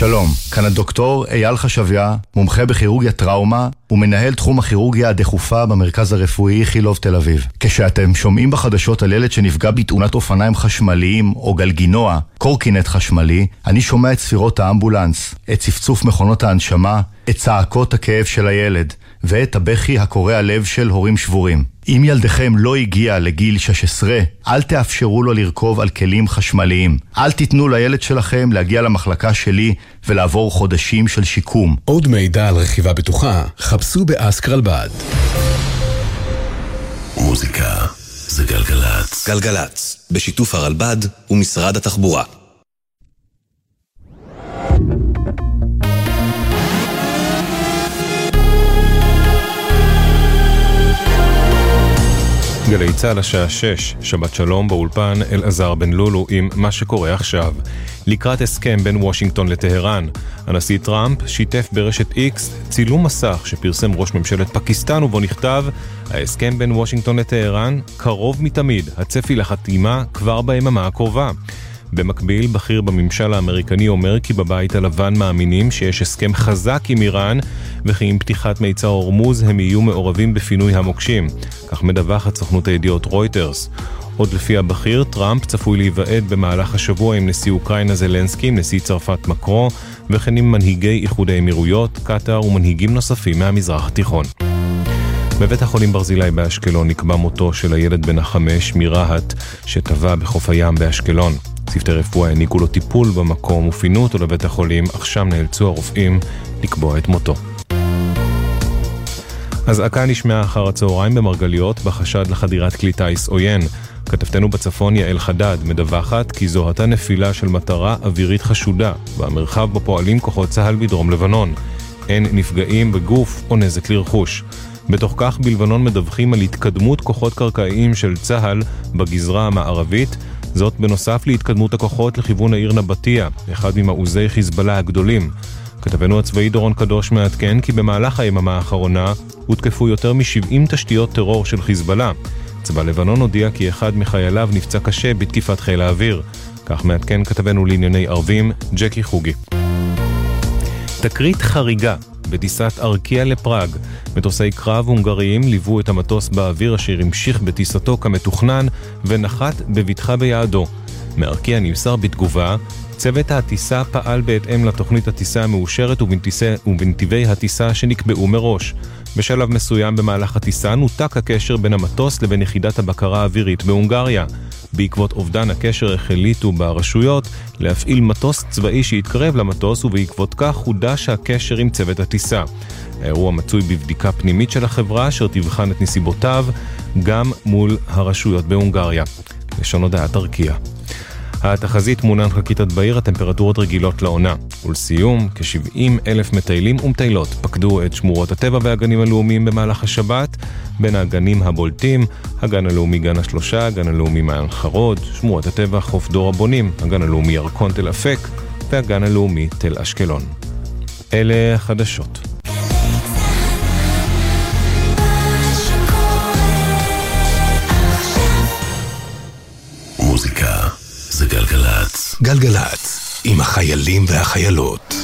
שלום, כאן הדוקטור אייל חשביה, מומחה בכירורגיה טראומה ומנהל תחום הכירורגיה הדחופה במרכז הרפואי איכילוב תל אביב. כשאתם שומעים בחדשות על ילד שנפגע בתאונת אופניים חשמליים או גלגינוע, קורקינט חשמלי, אני שומע את ספירות האמבולנס, את צפצוף מכונות ההנשמה, את צעקות הכאב של הילד ואת הבכי הקורע לב של הורים שבורים. אם ילדכם לא הגיע לגיל 16, אל תאפשרו לו לרכוב על כלים חשמליים. אל תיתנו לילד שלכם להגיע למחלקה שלי ולעבור חודשים של שיקום. עוד מידע על רכיבה בטוחה, חפשו באסק רלב"ד. מוזיקה זה גלגלץ. גלגלץ, בשיתוף הרלב"ד ומשרד התחבורה. גלי צהל השעה 6, שבת שלום באולפן אלעזר בן לולו עם מה שקורה עכשיו. לקראת הסכם בין וושינגטון לטהרן, הנשיא טראמפ שיתף ברשת X צילום מסך שפרסם ראש ממשלת פקיסטן ובו נכתב: ההסכם בין וושינגטון לטהרן קרוב מתמיד, הצפי לחתימה כבר ביממה הקרובה. במקביל, בכיר בממשל האמריקני אומר כי בבית הלבן מאמינים שיש הסכם חזק עם איראן וכי עם פתיחת מיצר הורמוז הם יהיו מעורבים בפינוי המוקשים. כך מדווחת סוכנות הידיעות רויטרס. עוד לפי הבכיר, טראמפ צפוי להיוועד במהלך השבוע עם נשיא אוקראינה זלנסקי, נשיא צרפת מקרו, וכן עם מנהיגי איחוד האמירויות, קטר ומנהיגים נוספים מהמזרח התיכון. בבית החולים ברזילי באשקלון נקבע מותו של הילד בן 5 מרהט שטבע בחוף הים באשקלון. צוותי רפואה העניקו לו טיפול במקום ופינו אותו לבית החולים, אך שם נאלצו הרופאים לקבוע את מותו. אזעקה נשמעה אחר הצהריים במרגליות בחשד לחדירת כלי טיס עוין. כתבתנו בצפון יעל חדד מדווחת כי זו הייתה נפילה של מטרה אווירית חשודה במרחב בו פועלים כוחות צה"ל בדרום לבנון. אין נפגעים בגוף או נזק לרכוש. בתוך כך בלבנון מדווחים על התקדמות כוחות קרקעיים של צה"ל בגזרה המערבית, זאת בנוסף להתקדמות הכוחות לכיוון העיר נבטיה, אחד ממעוזי חיזבאללה הגדולים. כתבנו הצבאי דורון קדוש מעדכן כי במהלך היממה האחרונה הותקפו יותר מ-70 תשתיות טרור של חיזבאללה. צבא לבנון הודיע כי אחד מחייליו נפצע קשה בתקיפת חיל האוויר. כך מעדכן כתבנו לענייני ערבים ג'קי חוגי. תקרית חריגה בטיסת ארקיה לפראג. מטוסי קרב הונגריים ליוו את המטוס באוויר אשר המשיך בטיסתו כמתוכנן ונחת בבטחה ביעדו. מארקיה נמסר בתגובה: צוות הטיסה פעל בהתאם לתוכנית הטיסה המאושרת ובנתיבי הטיסה שנקבעו מראש. בשלב מסוים במהלך הטיסה נותק הקשר בין המטוס לבין יחידת הבקרה האווירית בהונגריה. בעקבות אובדן הקשר החליטו ברשויות להפעיל מטוס צבאי שהתקרב למטוס, ובעקבות כך חודש הקשר עם צוות הטיסה. האירוע מצוי בבדיקה פנימית של החברה אשר תבחן את נסיבותיו גם מול הרשויות בהונגריה. לשון הודעת ארקיה. התחזית מונן חכיתת בעיר, הטמפרטורות רגילות לעונה. ולסיום, כ-70,000 מטיילים ומטיילות פקדו את שמורות הטבע והגנים הלאומיים במהלך השבת. בין הגנים הבולטים, הגן הלאומי גן השלושה, הגן הלאומי מעיין חרוד, שמורת הטבע חוף דור הבונים, הגן הלאומי ירקון תל אפק והגן הלאומי תל אשקלון. אלה החדשות. מוזיקה זה גלגלץ. גלגלץ, עם החיילים והחיילות.